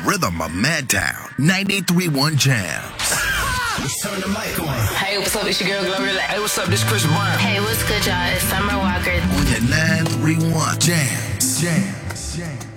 rhythm of Madtown. 93.1 Jams. Let's turn the mic on. Hey, what's up? It's your girl, Gloria. Hey, what's up? This Chris Brown. Hey, what's good, y'all? It's Summer Walker. On your 931 Jams. Jams. Jams.